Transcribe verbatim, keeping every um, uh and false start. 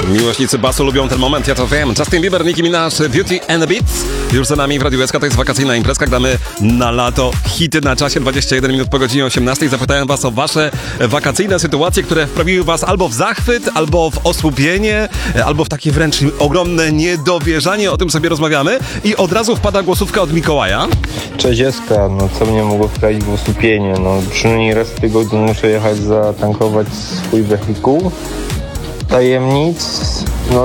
Miłośnicy basu lubią ten moment, ja to wiem. Justin Bieber, Nicki Minaj, Beauty and the Beats. Już za nami w Radiu S K, to jest wakacyjna imprezka. Gramy na lato hity na czasie, dwadzieścia jeden minut po godzinie osiemnastej. Zapytałem was o wasze wakacyjne sytuacje, które wprawiły was albo w zachwyt, albo w osłupienie, albo w takie wręcz ogromne niedowierzanie. O tym sobie rozmawiamy. I od razu wpada głosówka od Mikołaja. Cześć Eska, no co mnie mogło wprawić w osłupienie? No przynajmniej raz w tygodniu muszę jechać zatankować swój wehikuł. Tajemnic, no